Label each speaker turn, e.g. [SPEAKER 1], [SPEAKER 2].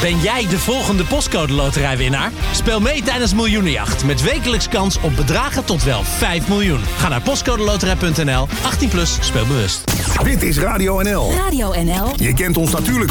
[SPEAKER 1] Ben jij de volgende Postcode Loterijwinnaar? Speel mee tijdens Miljoenenjacht met wekelijks kans op bedragen tot wel 5 miljoen. Ga naar postcodeloterij.nl. 18+, speel bewust.
[SPEAKER 2] Dit is Radio NL.
[SPEAKER 3] Radio NL.
[SPEAKER 2] Je kent ons natuurlijk